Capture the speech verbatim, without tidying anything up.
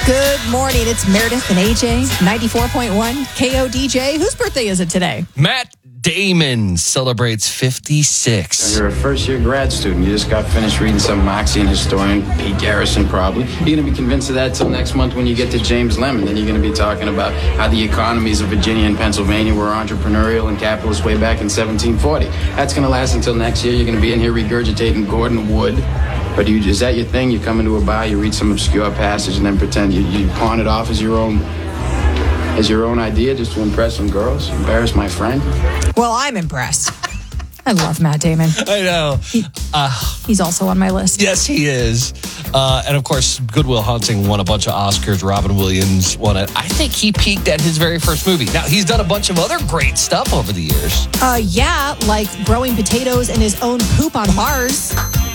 Good morning. It's Meredith and A J, ninety-four point one K O D J. Whose birthday is it today? Matt Damon celebrates fifty-six. You're a first-year grad student. You just got finished reading some Moxian historian, Pete Garrison probably. You're going to be convinced of that till next month when you get to James Lemon. Then you're going to be talking about how the economies of Virginia and Pennsylvania were entrepreneurial and capitalist way back in seventeen forty. That's going to last until next year. You're going to be in here regurgitating Gordon Wood. Or do you, is that your thing? You come into a bar, you read some obscure passage, and then pretend you, you pawn it off as your own as your own idea just to impress some girls? Embarrass my friend? Well, I'm impressed. I love Matt Damon. I know. He, uh, he's also on my list. Yes, he is. Uh, and of course, Good Will Hunting won a bunch of Oscars. Robin Williams won it. I think he peaked at his very first movie. Now, he's done a bunch of other great stuff over the years. Uh, yeah, like growing potatoes in his own poop on Mars.